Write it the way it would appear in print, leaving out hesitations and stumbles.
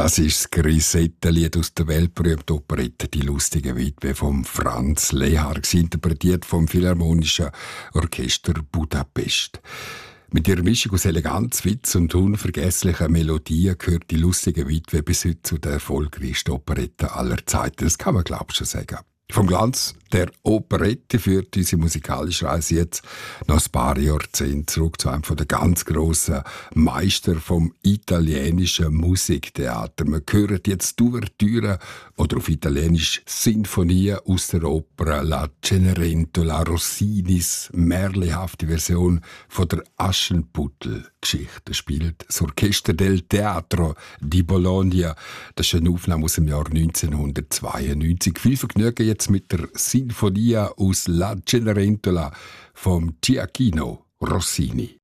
Das ist das Grisetten-Lied aus der weltberühmten Operette «Die lustige Witwe» von Franz Lehár, interpretiert vom Philharmonischen Orchester Budapest. Mit ihrer Mischung aus Eleganz, Witz und unvergesslichen Melodien gehört «Die lustige Witwe» bis heute zu den erfolgreichsten Operetten aller Zeiten. Das kann man, glaube ich, schon sagen. Vom Glanz der Operette führt unsere musikalische Reise jetzt noch ein paar Jahrzehnte zurück zu einem der ganz grossen Meister vom italienischen Musiktheater. Wir hören jetzt die Ouvertüre oder auf Italienisch Sinfonie aus der Oper La Cenerentola, Rossinis märchenhafte Version von der Aschenputtel-Geschichte. Spielt das Orchester del Teatro di Bologna. Das ist eine Aufnahme aus dem Jahr 1992. Viel Vergnügen jetzt mit der Sinfonia aus La Cenerentola von Gioacchino Rossini.